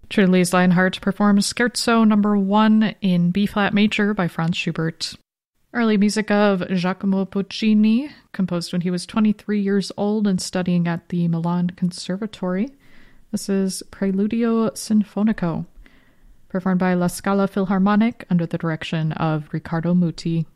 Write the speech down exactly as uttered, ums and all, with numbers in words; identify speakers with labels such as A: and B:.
A: Trilles Lionheart performs Scherzo number one in B-flat major by Franz Schubert. Early music of Giacomo Puccini, composed when he was twenty-three years old and studying at the Milan Conservatory. This is Preludio Sinfonico, performed by La Scala Philharmonic under the direction of Riccardo Muti.